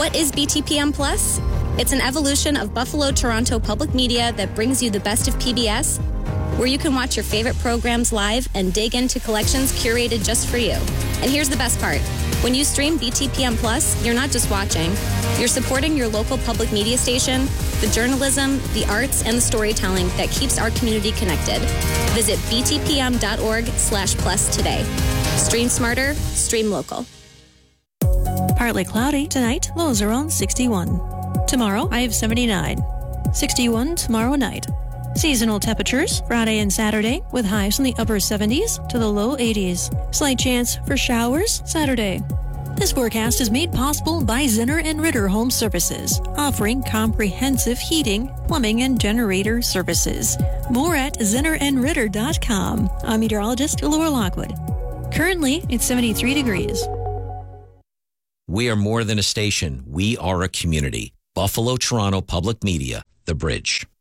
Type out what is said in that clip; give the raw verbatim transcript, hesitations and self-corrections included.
What is B T P M Plus? It's an evolution of Buffalo Toronto Public Media that brings you the best of P B S, where you can watch your favorite programs live and dig into collections curated just for you. And here's the best part. When you stream B T P M Plus, you're not just watching. You're supporting your local public media station, the journalism, the arts, and the storytelling that keeps our community connected. Visit btpm.org slash plus today. Stream smarter, stream local. Partly cloudy tonight, lows around sixty-one. Tomorrow, I have seventy-nine. sixty-one tomorrow night. Seasonal temperatures Friday and Saturday with highs in the upper seventies to the low eighties. Slight chance for showers Saturday. This forecast is made possible by Zinner and Ritter Home Services, offering comprehensive heating, plumbing, and generator services. More at zinner and ritter dot com. I'm meteorologist Laura Lockwood. Currently, it's seventy-three degrees. We are more than a station. We are a community. Buffalo Toronto Public Media, The Bridge.